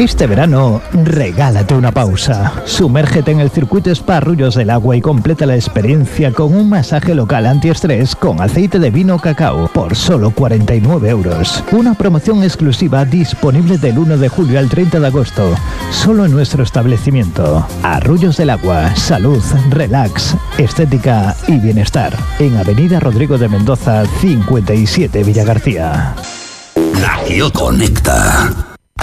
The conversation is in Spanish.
Este verano, regálate una pausa. Sumérgete en el circuito Spa Arroyos del Agua y completa la experiencia con un masaje local antiestrés con aceite de vino cacao por solo 49 euros. Una promoción exclusiva disponible del 1 de julio al 30 de agosto, solo en nuestro establecimiento. Arroyos del Agua, salud, relax, estética y bienestar. En Avenida Rodrigo de Mendoza, 57 Villagarcía. La que conecta.